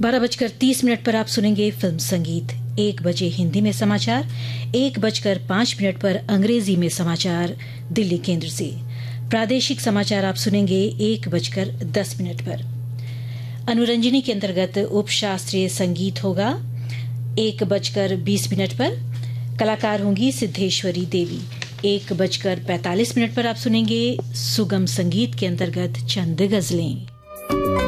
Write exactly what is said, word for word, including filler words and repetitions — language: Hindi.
बारह बजकर तीस मिनट पर आप सुनेंगे फिल्म संगीत। एक बजे हिंदी में समाचार, एक बजकर पांच मिनट पर अंग्रेजी में समाचार दिल्ली केंद्र से। प्रादेशिक समाचार आप सुनेंगे एक बजकर दस मिनट पर। अनुरंजनी के अंतर्गत उपशास्त्रीय संगीत होगा एक बजकर बीस मिनट पर। कलाकार होंगी सिद्धेश्वरी देवी। एक बजकर पैंतालीस मिनट पर आप सुनेंगे सुगम संगीत के अंतर्गत चंद गजलें।